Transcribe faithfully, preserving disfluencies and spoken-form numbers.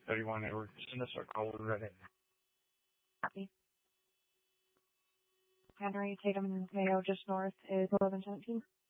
thirty-one Edward. Send us our call. We're ready. Copy. Henry Tatum Mayo just north is eleven seventeen.